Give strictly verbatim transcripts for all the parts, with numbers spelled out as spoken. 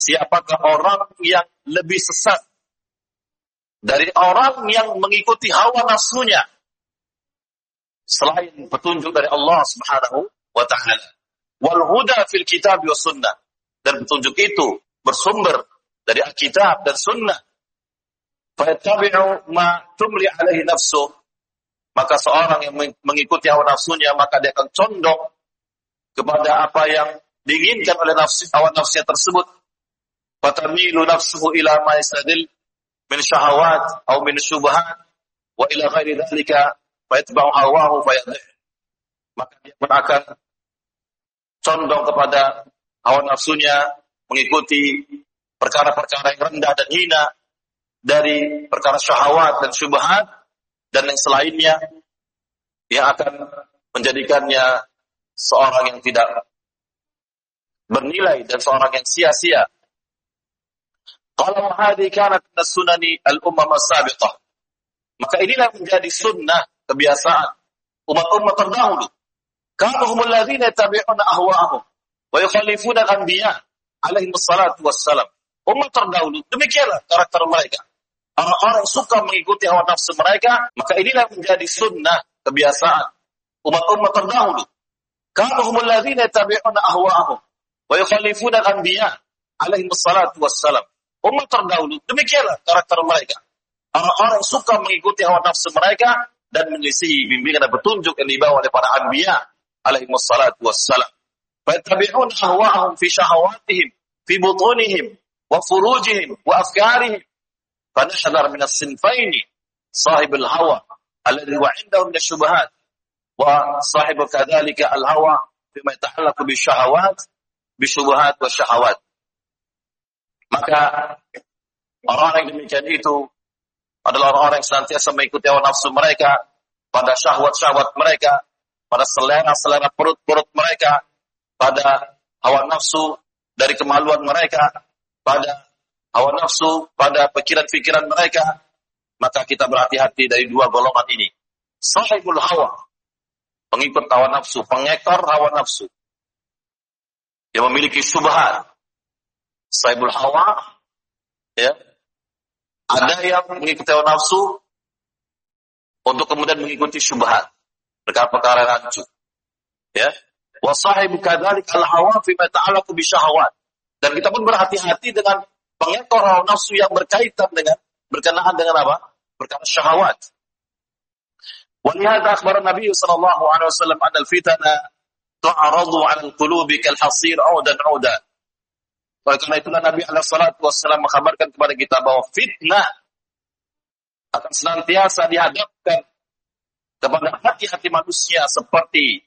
siapakah orang yang lebih sesat dari orang yang mengikuti hawa nafsunya selain petunjuk dari Allah Subhanahu wa taala. Wal huda fil kitab wa sunnah, dan petunjuk itu bersumber dari Alkitab dan Sunnah. Fa yattabi'u ma tumli alaihi nafsu, maka seorang yang mengikuti hawa nafsunya maka dia akan condong kepada apa yang diinginkan oleh nafsu, hawa nafsunya tersebut. Fatamilu nafsuhu ila ma yasadil min syahawat atau min syubhat wa ila ghairi dzalika fayatba'u hawahu fayadhih, maka dia pun akan condong kepada hawa nafsunya, mengikuti perkara-perkara yang rendah dan hina dari perkara syahwat dan syubhat dan yang selainnya, yang akan menjadikannya seorang yang tidak bernilai dan seorang yang sia-sia. Qala hadhihi kanat min sunani al-ummah as-sabiqah, maka inilah menjadi sunnah, kebiasaan umat-umat terdahulu. Kanu humul ladzina yattabi'una ahwa'ahum wa yukhalifuna al-anbiya alaihi wassalatu wassalam. Umat terdahulu demikianlah karakter mereka. Orang-orang yang suka mengikuti hawa nafsu mereka, maka inilah menjadi sunnah, kebiasaan umat-umat terdahulu. Kanu humul ladzina yattabi'una ahwa'ahum wa yukhalifuna al-anbiya alaihi wassalatu wassalam. Umat terdahulu demikianlah karakter mereka. Orang-orang yang suka mengikuti hawa nafsu mereka dan menyelisihi bimbingan dan petunjuk yang dibawa oleh para anbiya alaihi wassalatu wassalam. Fayattabi'un ahwa'ahum fi syahawatihim fi butunihim wa furujihim wa afkarihim. Fanahdhar min as-sinfaini sahibul hawa alladhi wa 'indahu min asy-syubhat wa sahibu kadzalika al-hawa fima yata'allaqu bi syahawat bi syubhat wa syahawat. Maka orang-orang yang demikian itu adalah orang-orang yang senantiasa mengikuti hawa nafsu mereka pada syahwat-syahwat mereka, pada selera-selera perut-perut mereka, pada hawa nafsu dari kemaluan mereka, pada hawa nafsu pada pikiran-pikiran mereka. Maka kita berhati-hati dari dua golongan ini. Sahibul hawa, pengikut hawa nafsu, pengekor hawa nafsu yang memiliki syubhat. Sahibul hawa, ya, ada yang mengikuti hawa nafsu untuk kemudian mengikuti syubhat, perkara-perkara rancu, ya. Wa sahibu kadzalik al-hawa fi ma ta'allaqu bi syahawat. Dan kita pun berhati-hati dengan pengekor hawa nafsu yang berkaitan dengan berkenaan dengan apa? Perkara syahwat. Wa lihadza akhbara Nabi sallallahu alaihi wasallam anna al-fitana tu'aradu 'ala al-qulubi kal hasir 'udan 'udan. Oleh karena itulah Nabi alaihi salatu wassalam mengkabarkan kepada kita bahwa fitnah akan senantiasa dihadapkan kepada hati-hati manusia seperti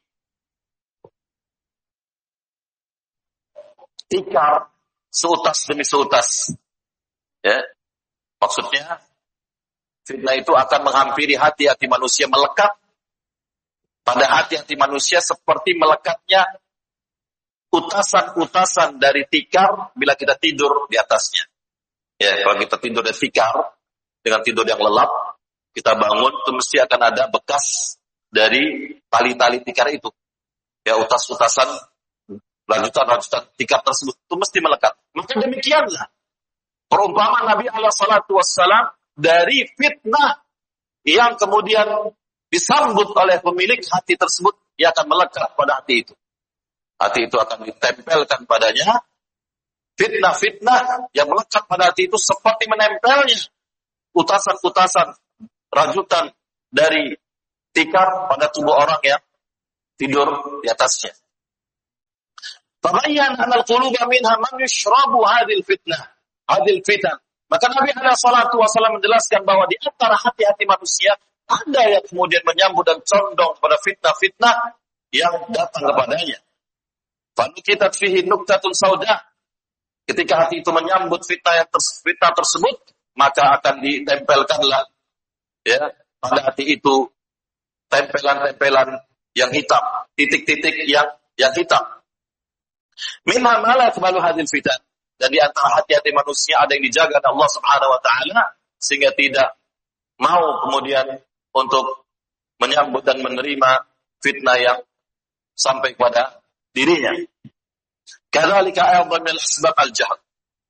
tikar seutas demi seutas. Ya. Maksudnya fitnah itu akan menghampiri hati-hati manusia, melekat pada hati-hati manusia seperti melekatnya utasan-utasan dari tikar bila kita tidur di atasnya. Ya, kalau kita tidur di tikar dengan tidur yang lelap, kita bangun itu mesti akan ada bekas dari tali-tali tikar itu. Ya, utas-utasan lanjutan-lanjutan tikar tersebut itu mesti melekat. Maka demikianlah perumpamaan Nabi alaihi salatu wassalam dari fitnah yang kemudian disambut oleh pemilik hati tersebut, ia akan melekat pada hati itu. Hati itu akan ditempelkan padanya fitnah-fitnah yang melekat pada hati itu seperti menempelnya utasan-utasan rajutan dari tikar pada tubuh orang yang tidur di atasnya. Tabayyan anal quluba minha man yushrabu hadhil fitnah, hadhil fitan. Maka Nabi alaihi salatu wasallam menjelaskan bahwa di antara hati-hati manusia ada yang kemudian menyambut dan condong pada fitnah-fitnah yang datang kepadanya. Fanukitat fihi nuktatun sauda. Ketika hati itu menyambut fitnah yang ters- fitnah tersebut, maka akan ditempelkanlah ya pada hati itu tempelan-tempelan yang hitam, titik-titik yang yang hitam. Minha ma la taqbalu hadhil fitan. Dan di antara hati-hati manusia ada yang dijaga oleh Allah Subhanahu wa taala sehingga tidak mau kemudian untuk menyambut dan menerima fitnah yang sampai kepada dirinya. Kadzalika aydan min asbab al-jahl.